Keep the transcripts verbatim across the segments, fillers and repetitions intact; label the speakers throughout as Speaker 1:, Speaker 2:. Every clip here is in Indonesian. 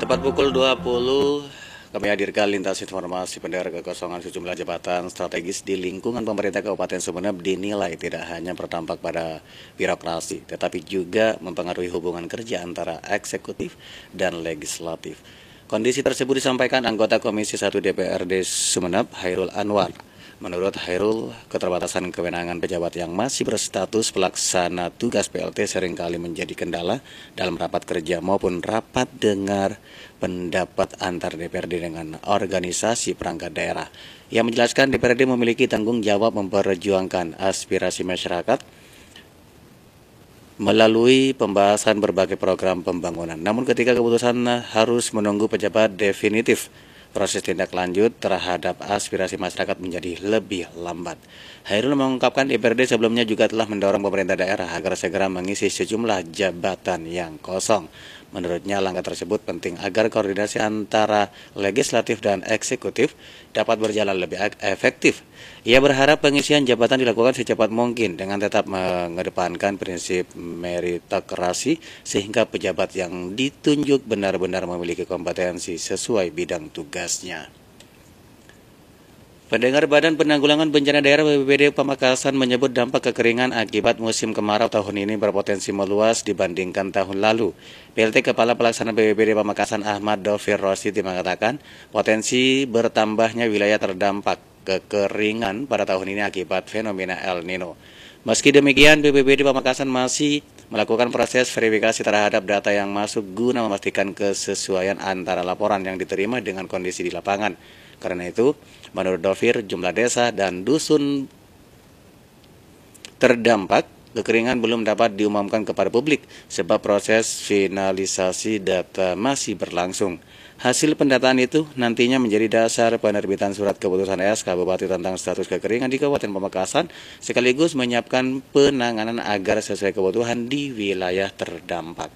Speaker 1: Tepat pukul dua puluh, kami hadirkan lintas informasi pendengar kekosongan sejumlah jabatan strategis di lingkungan pemerintah Kabupaten Sumeneb dinilai tidak hanya berdampak pada birokrasi, tetapi juga mempengaruhi hubungan kerja antara eksekutif dan legislatif. Kondisi tersebut disampaikan anggota Komisi satu D P R D Sumeneb, Hairul Anwar. Menurut Hairul, keterbatasan kewenangan pejabat yang masih berstatus pelaksana tugas P L T seringkali menjadi kendala dalam rapat kerja maupun rapat dengar pendapat antar D P R D dengan organisasi perangkat daerah. Ia menjelaskan D P R D memiliki tanggung jawab memperjuangkan aspirasi masyarakat melalui pembahasan berbagai program pembangunan. Namun ketika keputusan harus menunggu pejabat definitif, proses tindak lanjut terhadap aspirasi masyarakat menjadi lebih lambat. Hairul mengungkapkan D P R D sebelumnya juga telah mendorong pemerintah daerah agar segera mengisi sejumlah jabatan yang kosong. Menurutnya langkah tersebut penting agar koordinasi antara legislatif dan eksekutif dapat berjalan lebih efektif. Ia berharap pengisian jabatan dilakukan secepat mungkin dengan tetap mengedepankan prinsip meritokrasi sehingga pejabat yang ditunjuk benar-benar memiliki kompetensi sesuai bidang tugasnya. Pendengar Badan Penanggulangan Bencana Daerah B P B D Pamekasan menyebut dampak kekeringan akibat musim kemarau tahun ini berpotensi meluas dibandingkan tahun lalu. P L T Kepala Pelaksana B P B D Pamekasan Ahmad Dovir Rosyidi mengatakan potensi bertambahnya wilayah terdampak kekeringan pada tahun ini akibat fenomena El Nino. Meski demikian, B P B D Pamekasan masih melakukan proses verifikasi terhadap data yang masuk guna memastikan kesesuaian antara laporan yang diterima dengan kondisi di lapangan. Karena itu, menurut Dovir, jumlah desa dan dusun terdampak kekeringan belum dapat diumumkan kepada publik sebab proses finalisasi data masih berlangsung. Hasil pendataan itu nantinya menjadi dasar penerbitan surat keputusan S K Bupati tentang status kekeringan di Kabupaten Pamekasan sekaligus menyiapkan penanganan agar sesuai kebutuhan di wilayah terdampak.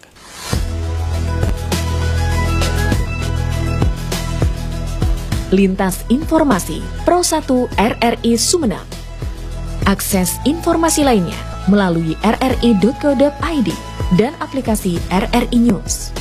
Speaker 2: Lintas Informasi Pro satu R R I Sumeneb. Akses informasi lainnya melalui r r i titik co titik i d dan aplikasi R R I News.